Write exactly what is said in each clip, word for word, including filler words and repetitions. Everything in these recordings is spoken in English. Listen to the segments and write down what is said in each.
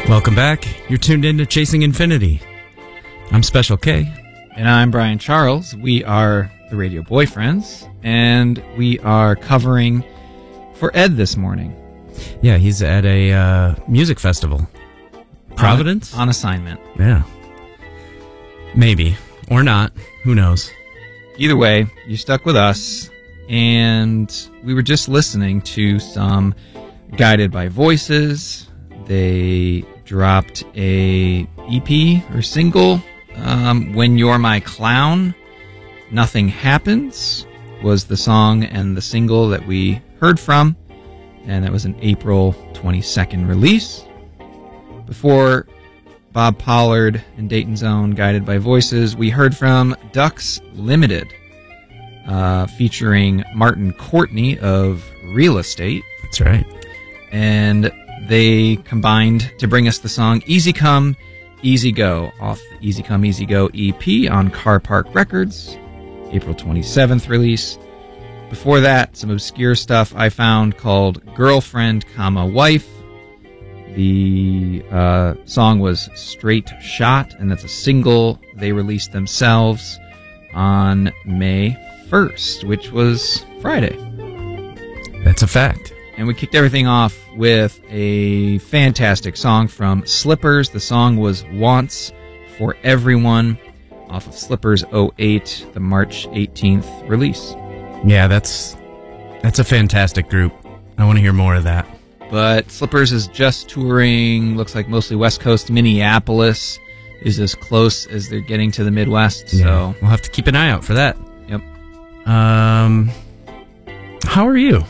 Welcome back. You're tuned in to Chasing Infinity. I'm Special K. And I'm Brian Charles. We are the Radio Boyfriends, and we are covering for Ed this morning. Yeah, he's at a uh, music festival. Providence? On, on assignment. Yeah. Maybe. Or not. Who knows? Either way, you stuck with us, and we were just listening to some Guided by Voices. They dropped a E P or single, um, When You're My Clown. Nothing Happens was the song and the single that we heard from, and that was an April twenty-second release. Before Bob Pollard and Dayton's own Guided by Voices, we heard from Ducks Limited, uh, featuring Martin Courtney of Real Estate. That's right. And they combined to bring us the song Easy Come, Easy Go off the Easy Come, Easy Go E P on Car Park Records, April twenty-seventh release. Before that, some obscure stuff I found called Girlfriend, comma, Wife. The uh, song was Straight Shot, and that's a single they released themselves on May first, which was Friday. That's a fact. And we kicked everything off with a fantastic song from Slippers. The song was Wants for Everyone off of Slippers oh eight, the March eighteenth release. Yeah, that's that's a fantastic group. I want to hear more of that. But Slippers is just touring, looks like mostly West Coast. Minneapolis is as close as they're getting to the Midwest. Yeah, so we'll have to keep an eye out for that. Yep. Um, how are you?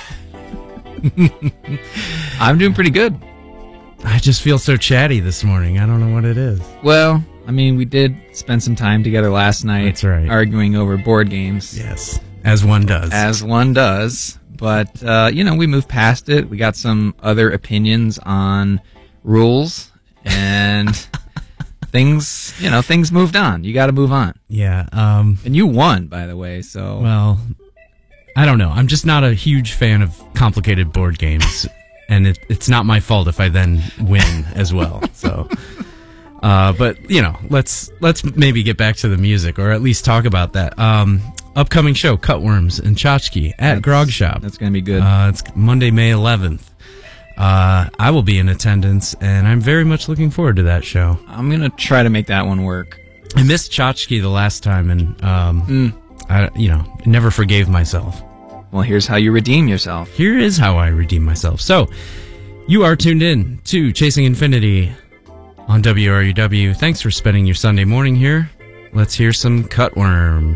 I'm doing pretty good. I just feel so chatty this morning. I don't know what it is. Well, I mean, we did spend some time together last night. That's right. Arguing over board games. Yes, as one does. As one does. But, uh, you know, we moved past it. We got some other opinions on rules, and things, you know, things moved on. You got to move on. Yeah. Um, and you won, by the way, so. Well, I don't know. I'm just not a huge fan of complicated board games, and it, it's not my fault if I then win as well. So, uh, but you know, let's let's maybe get back to the music, or at least talk about that. Um, upcoming show, Cutworms and Tchotchke at that's, Grog Shop. That's going to be good. Uh, it's Monday, May eleventh. Uh, I will be in attendance, and I'm very much looking forward to that show. I'm going to try to make that one work. I missed Tchotchke the last time, and um, mm. I, you know, never forgave myself. Well, here's how you redeem yourself. Here is how I redeem myself. So, you are tuned in to Chasing Infinity on W R U W. Thanks for spending your Sunday morning here. Let's hear some Cutworms.